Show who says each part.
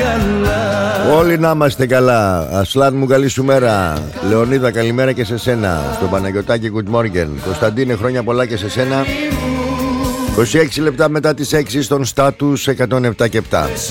Speaker 1: Όλοι να είμαστε καλά. Ασλάν μου, καλή σου μέρα. Λεωνίδα, καλημέρα και σε σένα. Στον Παναγιωτάκη, good morning. Κωνσταντίνε, χρόνια πολλά και σε σένα. 26 λεπτά μετά τις 6 στον Στάτους 107 και 7.